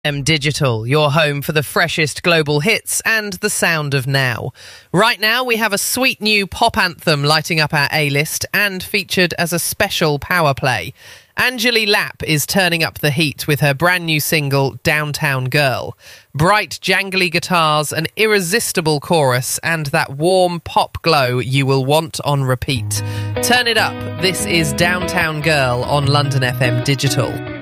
Digital, your home for the freshest global hits and the sound of now. Right now, we have a sweet new pop anthem lighting up our A-list and featured as a special power play. Angeli Lapp is turning up the heat with her brand new single, Downtown Girl. Bright, jangly guitars, an irresistible chorus, and that warm pop glow you will want on repeat. Turn it up. This is Downtown Girl on London FM Digital.